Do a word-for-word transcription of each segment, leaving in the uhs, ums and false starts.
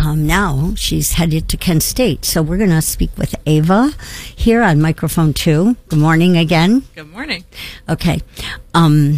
um, now she's headed to Kent State. So we're going to speak with Ava here on microphone two. Good morning again. Good morning. Okay. Um,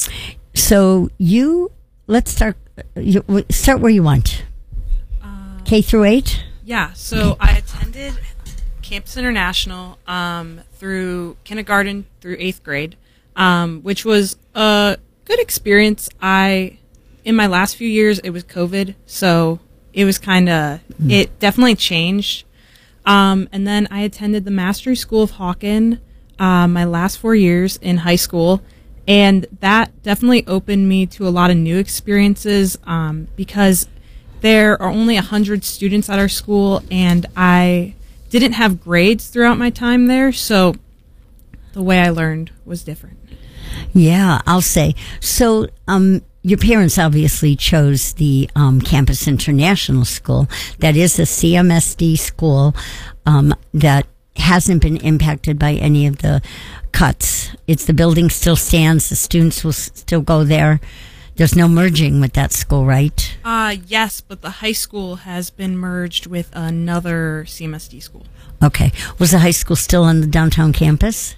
so you, let's start, you, start where you want. Uh, K through eight? Yeah. So I attended Campus International um, through kindergarten through eighth grade, um, which was a good experience. I, in my last few years, it was COVID, so it was kind of, mm. it definitely changed. Um, and then I attended the Mastery School of Hawken uh, my last four years in high school, and that definitely opened me to a lot of new experiences um, because there are only one hundred students at our school, and I didn't have grades throughout my time there, so the way I learned was different. Yeah, I'll say. So, um, your parents obviously chose the um, Campus International School. That is a C M S D school um, that hasn't been impacted by any of the cuts. It's the building still stands. The students will s- still go there. There's no merging with that school, right? Uh, yes, but the high school has been merged with another C M S D school. Okay. Was the high school still on the downtown campus?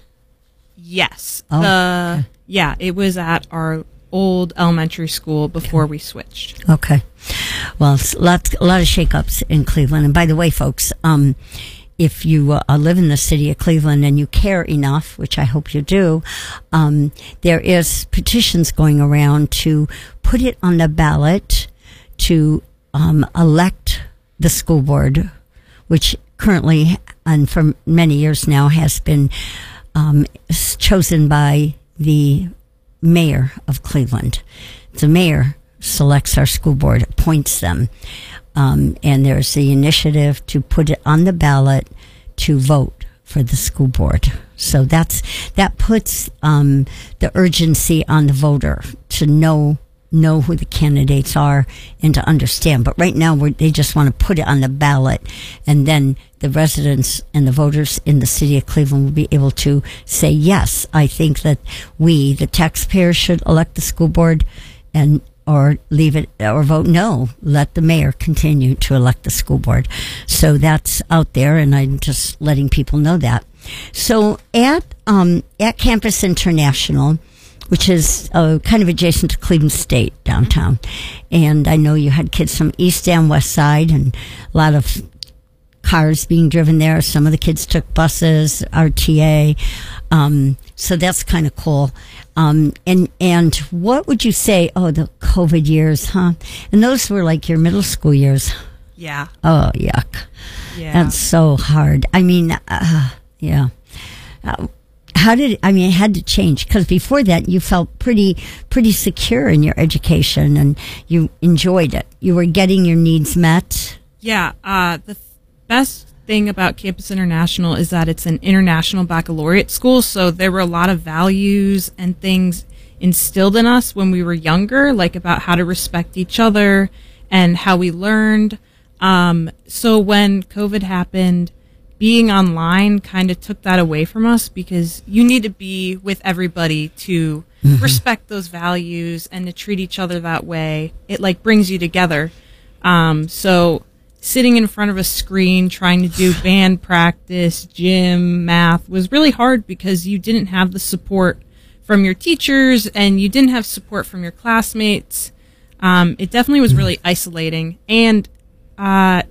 Yes. Oh, the, okay. Yeah, it was at our old elementary school before we switched. Okay. Well, it's lots, a lot of shakeups in Cleveland. And by the way, folks, um, if you uh, live in the city of Cleveland and you care enough, which I hope you do, um, there is petitions going around to put it on the ballot to um, elect the school board, which currently and for many years now has been um, chosen by the mayor of Cleveland. The mayor selects our school board, appoints them. Um, and there's the initiative to put it on the ballot to vote for the school board. So that's, that puts, um, the urgency on the voter to know, know who the candidates are and to understand. But right now we're, they just want to put it on the ballot, and then the residents and the voters in the city of Cleveland will be able to say, yes, I think that we, the taxpayers, should elect the school board, and or leave it, or vote no, let the mayor continue to elect the school board. So that's out there, and I'm just letting people know that. So at um, at Campus International, which is uh, kind of adjacent to Cleveland State downtown, and I know you had kids from East and West Side, and a lot of cars being driven there. Some of the kids took buses, R T A. Um, so that's kind of cool. Um, and, and what would you say? Oh, the COVID years, huh? And those were like your middle school years. Yeah. Oh, yuck. Yeah. That's so hard. I mean, uh, yeah. Uh, how did, I mean, it had to change, because before that you felt pretty, pretty secure in your education and you enjoyed it. You were getting your needs met. Yeah. Uh, the th- best thing about Campus International is that it's an international baccalaureate school, so there were a lot of values and things instilled in us when we were younger, like about how to respect each other and how we learned. Um, so when COVID happened, being online kind of took that away from us, because you need to be with everybody to mm-hmm. respect those values and to treat each other that way. It like brings you together. Um, so sitting in front of a screen trying to do band practice, gym, math was really hard, because you didn't have the support from your teachers and you didn't have support from your classmates. Um, it definitely was really isolating, and uh,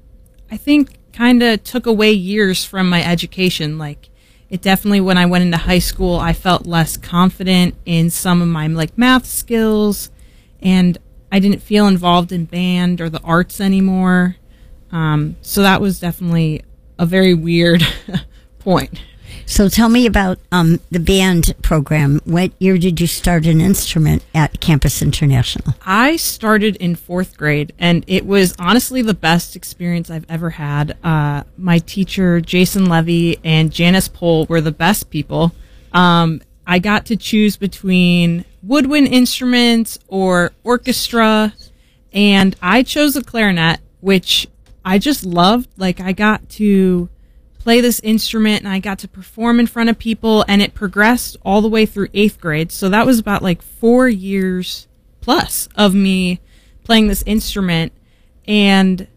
I think kind of took away years from my education. Like, it definitely, when I went into high school, I felt less confident in some of my like math skills, and I didn't feel involved in band or the arts anymore. Um, so that was definitely a very weird point. So tell me about um, the band program. What year did you start an instrument at Campus International? I started in fourth grade, and it was honestly the best experience I've ever had. Uh, my teacher, Jason Levy, and Janice Pohl were the best people. Um, I got to choose between woodwind instruments or orchestra, and I chose the clarinet, which I just loved. Like, I got to play this instrument and I got to perform in front of people, and it progressed all the way through eighth grade. So that was about like four years plus of me playing this instrument. And